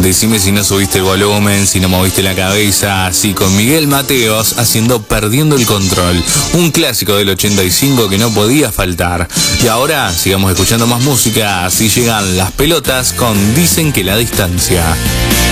Decime si no subiste el volumen, si no moviste la cabeza, así con Miguel Mateos haciendo Perdiendo el Control, un clásico del 85 que no podía faltar. Y ahora sigamos escuchando más música, así llegan Las Pelotas con Dicen que la distancia.